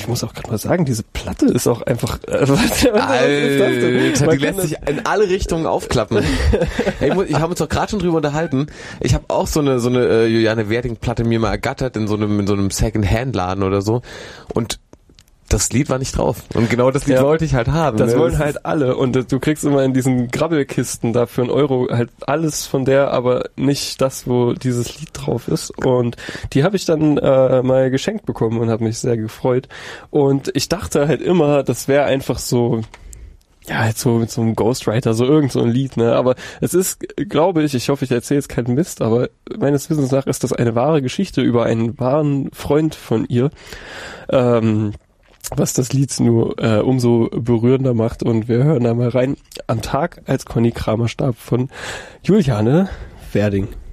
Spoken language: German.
ich muss auch gerade mal sagen, diese Platte ist auch einfach... was ist das denn? Die lässt sich in alle Richtungen aufklappen. Hey, ich habe uns doch gerade schon drüber unterhalten. Ich habe auch so eine Juliane Werding-Platte mir mal ergattert in so einem Second-Hand-Laden oder so. Und das Lied war nicht drauf. Und genau das Lied wollte ich halt haben. Das wollen halt alle. Und du kriegst immer in diesen Grabbelkisten da für €1 halt alles von der, aber nicht das, wo dieses Lied drauf ist. Und die habe ich dann mal geschenkt bekommen und habe mich sehr gefreut. Und ich dachte halt immer, das wäre einfach so... Ja, halt so mit so einem Ghostwriter, so irgend so ein Lied, ne? Aber es ist, glaube ich hoffe, ich erzähle jetzt keinen Mist, aber meines Wissens nach ist das eine wahre Geschichte über einen wahren Freund von ihr, was das Lied nur umso berührender macht. Und wir hören da mal rein. Am Tag, als Conny Kramer starb, von Juliane Werding.